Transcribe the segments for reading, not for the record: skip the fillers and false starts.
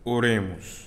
Oremus.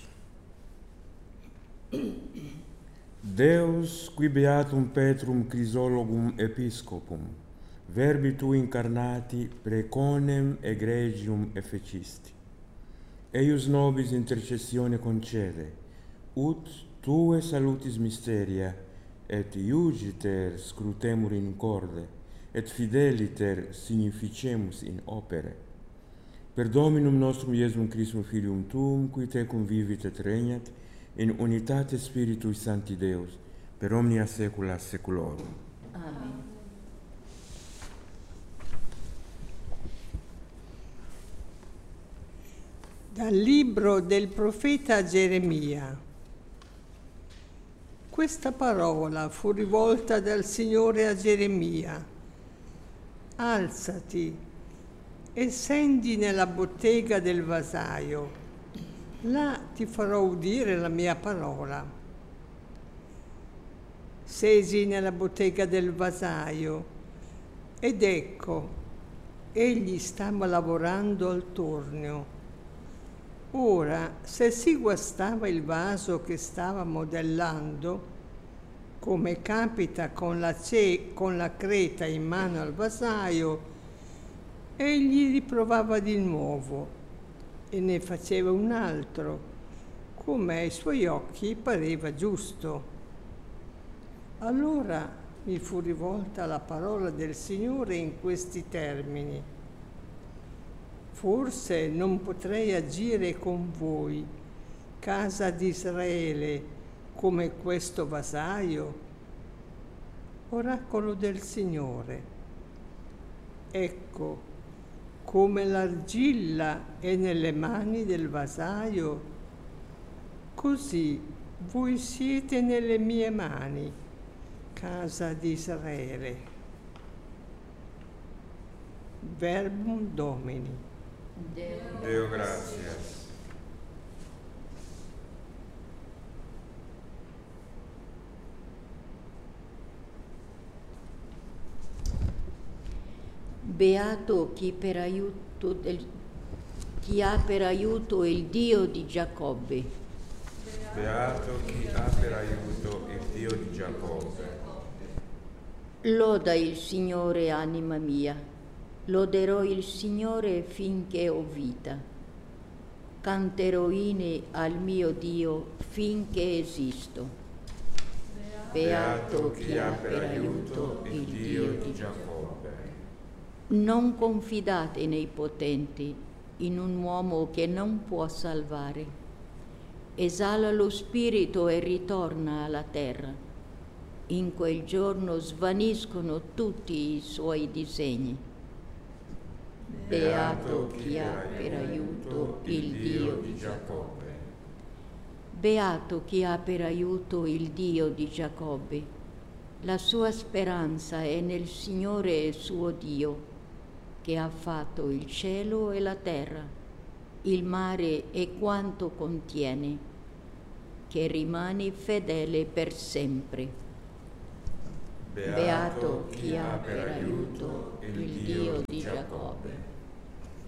Deus, qui beatum Petrum Chrysologum Episcopum, verbi tu incarnati preconem egregium effecisti. Eius nobis intercessione concede, ut tue salutis mysteria, et iugiter scrutemur in corde, et fideliter significemus in opere. Per Dominum nostrum Iesum Christum Filium Tuum, qui tecum vivit et regnat, in unitate Spiritui Sancti Deus, per omnia saecula saeculorum. Amen. Dal libro del profeta Geremia. Questa parola fu rivolta dal Signore a Geremia. Alzati e scendi nella bottega del vasaio. Là ti farò udire la mia parola. Scesi nella bottega del vasaio ed ecco, egli stava lavorando al tornio. Ora, se si guastava il vaso che stava modellando, come capita con la creta in mano al vasaio, egli riprovava di nuovo e ne faceva un altro, come ai suoi occhi pareva giusto. Allora mi fu rivolta la parola del Signore in questi termini: forse non potrei agire con voi, casa di Israele, come questo vasaio? Oracolo del Signore. Ecco, come l'argilla è nelle mani del vasaio, così voi siete nelle mie mani, casa di Israele. Verbum Domini. Deo gratias. Beato chi ha per aiuto il Dio di Giacobbe. Beato chi ha per aiuto il Dio di Giacobbe. Loda il Signore, anima mia. Loderò il Signore finché ho vita. Canterò inni al mio Dio finché esisto. Beato chi ha per aiuto il Dio di Giacobbe. Non confidate nei potenti, in un uomo che non può salvare. Esala lo spirito e ritorna alla terra. In quel giorno svaniscono tutti i suoi disegni. Beato chi ha per aiuto il Dio di Giacobbe. Beato chi ha per aiuto il Dio di Giacobbe. La sua speranza è nel Signore suo Dio, che ha fatto il cielo e la terra, il mare e quanto contiene, che rimane fedele per sempre. Beato chi ha per aiuto il Dio di Giacobbe.